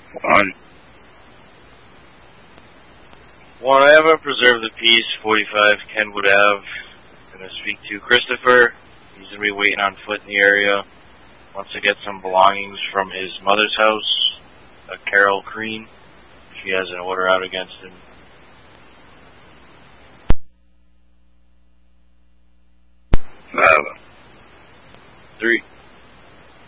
One. One, I haven't preserved the peace, 45 Kenwood Ave. I'm going to speak to Christopher. He's going to be waiting on foot in the area. Wants to get some belongings from his mother's house, Carol Crean. She has an order out against him. 5. 3.